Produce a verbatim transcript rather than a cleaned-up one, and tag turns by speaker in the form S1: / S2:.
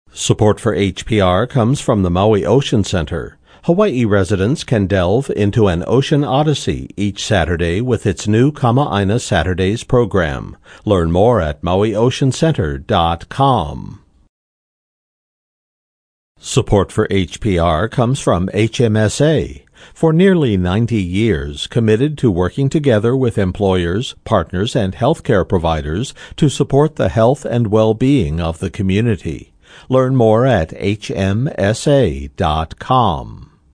S1: Support for H P R comes from the Maui Ocean Center. Hawaii residents can delve into an ocean odyssey each Saturday with its new Kama'aina Saturdays program. Learn more at maui ocean center dot com. Support for H P R comes from H M S A. For nearly ninety years, committed to working together with employers, partners, and healthcare providers to support the health and well-being of the community. Learn more at H M S A dot com.